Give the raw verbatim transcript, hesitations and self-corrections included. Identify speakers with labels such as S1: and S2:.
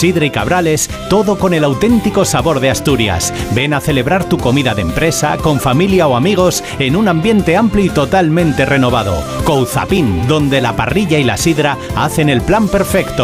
S1: sidra y cabrales, todo con el auténtico sabor de Asturias. Ven a celebrar tu comida de empresa, con familia o amigos, en un ambiente amplio y totalmente renovado. Couzapin, donde la parrilla y la sidra hacen el plan perfecto.